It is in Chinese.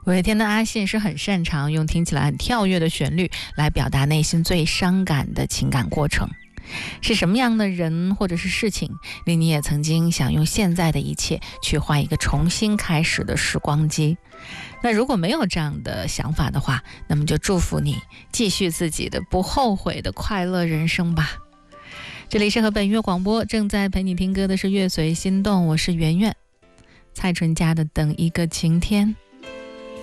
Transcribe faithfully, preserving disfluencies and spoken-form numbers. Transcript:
五月天的阿信是很擅长用听起来很跳跃的旋律来表达内心最伤感的情感过程。是什么样的人或者是事情令你也曾经想用现在的一切去换一个重新开始的时光机？那如果没有这样的想法的话，那么就祝福你继续自己的不后悔的快乐人生吧。这里是河北音乐广播，正在陪你听歌的是乐随心动，我是圆圆。蔡淳佳的等一个晴天。